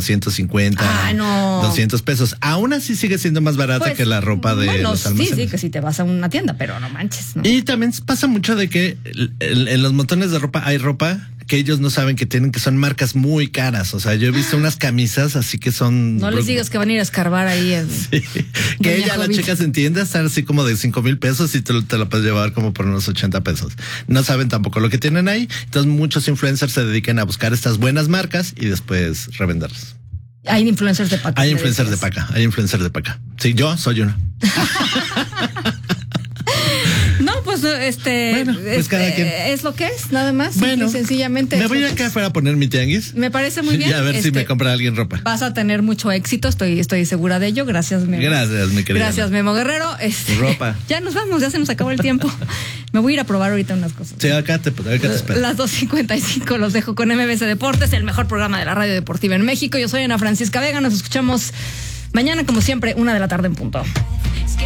250, 200 pesos. Aún así sigue siendo más barata pues, que la ropa de los almacenes. Sí, que si te vas a una tienda, pero no manches, ¿no? Y también pasa mucho de que en los montones de ropa hay ropa que ellos no saben que tienen, que son marcas muy caras. O sea, yo he visto unas camisas así que son... No les digas que van a ir a escarbar ahí. Sí, que ella la checas en tiendas, están así como de 5,000 pesos y te la puedes llevar como por unos 80 pesos. No saben tampoco lo que tienen ahí. Entonces muchos influencers se dedican a buscar estas buenas marcas y después revenderlas. Hay influencers de paca. Hay influencers de paca. Sí, yo soy uno. No, pues bueno, pues cada quien. Es lo que es, nada más. Bueno, sencillamente. Me voy acá afuera a poner mi tianguis. Me parece muy bien. Y a ver si me compra alguien ropa. Vas a tener mucho éxito, estoy segura de ello. Gracias, Memo. Gracias, mi querida. Gracias, Memo Guerrero. Ropa. Ya nos vamos, ya se nos acabó el tiempo. Me voy a ir a probar ahorita unas cosas. Sí, acá te espero. Las 2:55 los dejo con MBC Deportes, el mejor programa de la radio deportiva en México. Yo soy Ana Francisca Vega, nos escuchamos mañana como siempre, 1:00 p.m. en punto.